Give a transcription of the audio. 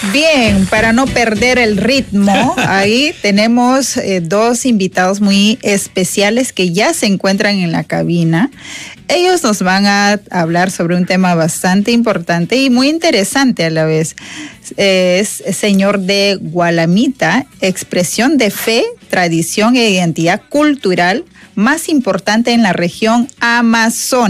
Bien, para no perder el ritmo, ahí tenemos dos invitados muy especiales que ya se encuentran en la cabina. Ellos nos van a hablar sobre un tema bastante importante y muy interesante a la vez. Es señor de Gualamita, expresión de fe, tradición e identidad cultural más importante en la región amazónica.